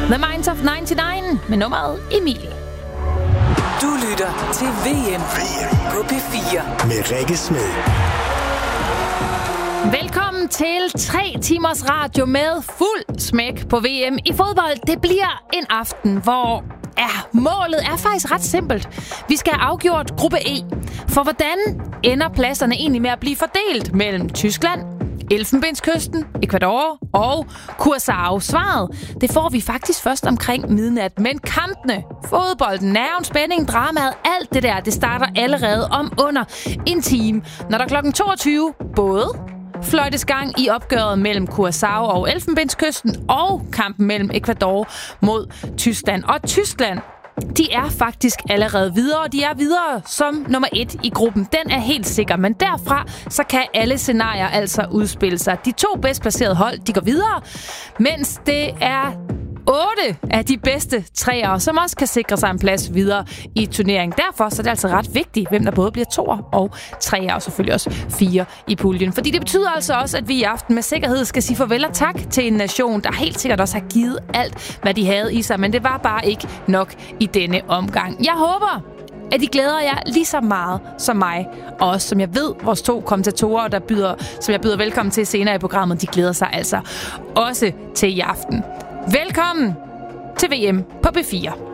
The Minds of 99 med nummeret Emil. Du lytter til VM på P4 med Rikke Smed. Velkommen til 3 timers radio med fuld smæk på VM i fodbold. Det bliver en aften, hvor målet er faktisk ret simpelt. Vi skal have afgjort gruppe E. For hvordan ender pladserne egentlig med at blive fordelt mellem Tyskland, Elfenbenskysten, Ecuador og Curaçao? Svaret, det får vi faktisk først omkring midnat. Men kampene, fodbolden, nerven, spænding, dramaet, alt det der, det starter allerede om under en time. Når der kl. 22 både fløjtes gang i opgøret mellem Curaçao og Elfenbenskysten og kampen mellem Ecuador mod Tyskland. Og Tyskland, de er faktisk allerede videre, og de er videre som nummer 1 i gruppen. Den er helt sikker, men derfra så kan alle scenarier altså udspille sig. De 2 bedst placerede hold, de går videre, mens det er 8 af de bedste 3'ere, som også kan sikre sig en plads videre i turneringen. Derfor så er det altså ret vigtigt, hvem der både bliver 2'er og 3'er, og selvfølgelig også 4 i puljen. Fordi det betyder altså også, at vi i aften med sikkerhed skal sige farvel og tak til en nation, der helt sikkert også har givet alt, hvad de havde i sig, men det var bare ikke nok i denne omgang. Jeg håber, at I glæder jer lige så meget som mig, og også som jeg ved, vores 2 kommentatorer, som jeg byder velkommen til senere i programmet, de glæder sig altså også til i aften. Velkommen til VM på P4.